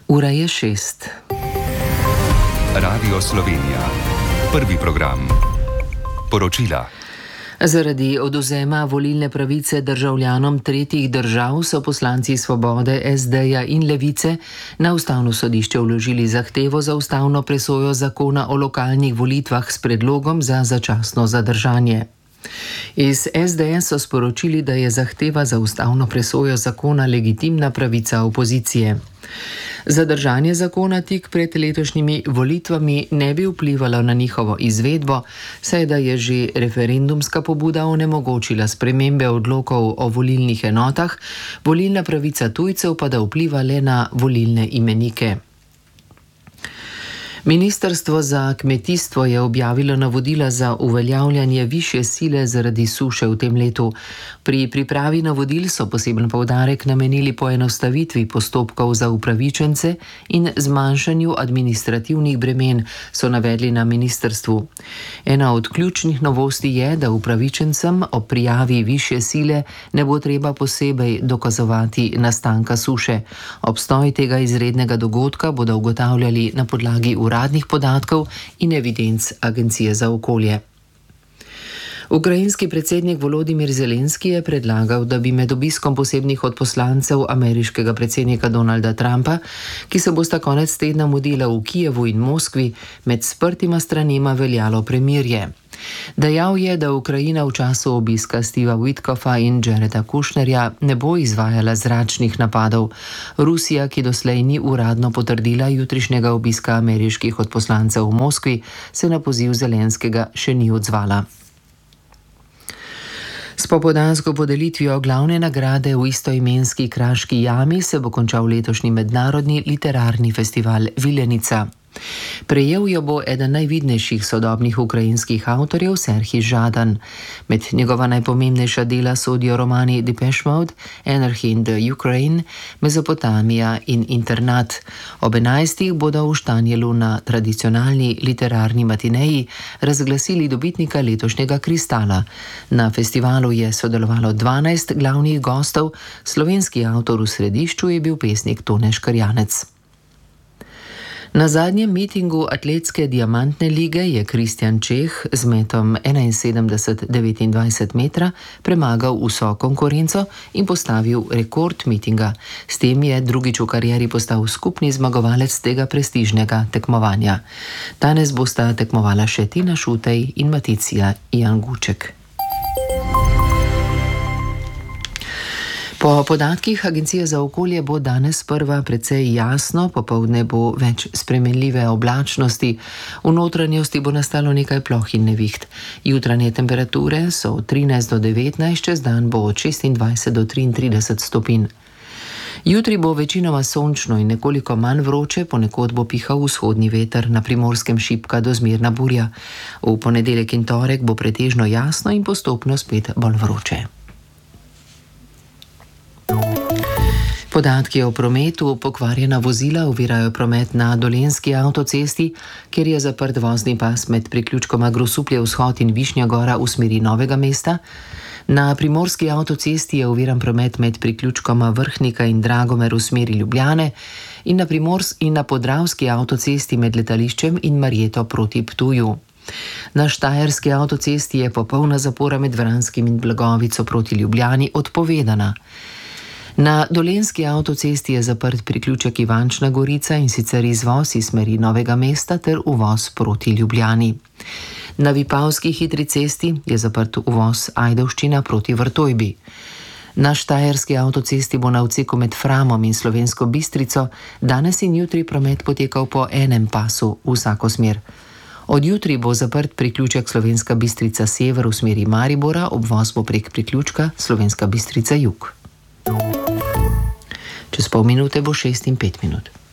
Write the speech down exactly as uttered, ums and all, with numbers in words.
Ura je šest. Radio Slovenija. Prvi program. Poročila. Zaradi odvzema volilne pravice državljanom tretjih držav so poslanci Svobode, es deja in Levice na Ustavno sodišče vložili zahtevo za ustavno presojo zakona o lokalnih volitvah s predlogom za začasno zadržanje. Iz es de es so sporočili, da je zahteva za ustavno presojo zakona legitimna pravica opozicije. Zadržanje zakona tik pred letošnjimi volitvami ne bi vplivalo na njihovo izvedbo, saj da je že referendumska pobuda onemogočila spremembe odlokov o volilnih enotah, volilna pravica tujcev pa da vpliva le na volilne imenike. Ministrstvo za kmetijstvo je objavilo navodila za uveljavljanje višje sile zaradi suše v tem letu. Pri pripravi navodil so poseben poudarek namenili poenostavitvi postopkov za upravičence in zmanjšanju administrativnih bremen, so navedli na ministrstvu. Ena od ključnih novosti je, da upravičencem ob prijavi višje sile ne bo treba posebej dokazovati nastanka suše. Obstoj tega izrednega dogodka bodo ugotavljali na podlagi uradnih podatkov in evidenc Agencije za okolje. Ukrajinski predsednik Volodimir Zelenski je predlagal, da bi med obiskom posebnih odposlancev ameriškega predsednika Donalda Trumpa, ki se bosta konec tedna mudila v Kijevu in Moskvi, med sprtima stranima veljalo premirje. Dejal je, da Ukrajina v času obiska Steva Witkoffa in Jareda Kushnerja ne bo izvajala zračnih napadov. Rusija, ki doslej ni uradno potrdila jutrišnjega obiska ameriških odposlancev v Moskvi, se na poziv Zelenskega še ni odzvala. S popoldansko podelitvijo glavne nagrade v istoimenski Kraški jami se bo končal letošnji mednarodni literarni festival Vilenica. Prejel jo bo eden najvidnejših sodobnih ukrajinskih avtorjev, Serhij Žadan. Med njegova najpomembnejša dela sodijo romani Depeche Mode, Anarchy in the Ukraine, Mezopotamija in Internat. Ob enajstih bodo v Štanjelu na tradicionalni literarni matineji razglasili dobitnika letošnjega Kristala. Na festivalu je sodelovalo dvanajst glavnih gostov, slovenski avtor v središču je bil pesnik Tone Škrjanec. Na zadnjem mitingu atletske diamantne lige je Kristjan Čeh z metom enainsedemdeset devetindvajset metra premagal vso konkurenco in postavil rekord mitinga. S tem je drugič v karieri postal skupni zmagovalec tega prestižnega tekmovanja. Danes bosta tekmovala še Tina Šutej in Maticija Janguček. Po podatkih Agencije za okolje bo danes sprva precej jasno, popoldne bo več spremenljive oblačnosti, v notranjosti bo nastalo nekaj ploh in neviht. Jutranje temperature so od trinajst do devetnajst, čez dan bo od šestindvajset do triintrideset stopinj. Jutri bo večinoma sončno in nekoliko manj vroče, ponekod bo pihal vzhodni veter, na Primorskem šibka do zmerna burja. V ponedeljek in torek bo pretežno jasno in postopno spet bolj vroče. Podatki o prometu, pokvarjena vozila ovirajo promet na Dolenjski avtocesti, kjer je zaprt vozni pas med priključkoma Grosuplje vzhod in Višnja Gora v smeri Novega mesta. Na Primorski avtocesti je oviran promet med priključkoma Vrhnika in Dragomer v smeri Ljubljane in na Primors in na Podravski avtocesti med letališčem in Marjeto proti Ptuju. Na Štajerski avtocesti je popolna zapora med Vranskim in Blagovico proti Ljubljani odpovedana. Na Dolenjski avtocesti je zaprt priključek Ivančna Gorica in sicer izvoz iz smeri Novega mesta ter uvoz proti Ljubljani. Na Vipavski hitri cesti je zaprt uvoz Ajdovščina proti Vrtojbi. Na Štajerski avtocesti bo na odseku med Framom in Slovensko Bistrico danes in jutri promet potekal po enem pasu v vsako smer. Od jutri bo zaprt priključek Slovenska Bistrica sever v smeri Maribora, obvoz bo prek priključka Slovenska Bistrica jug. Čez pol minute bo šest in pet minut.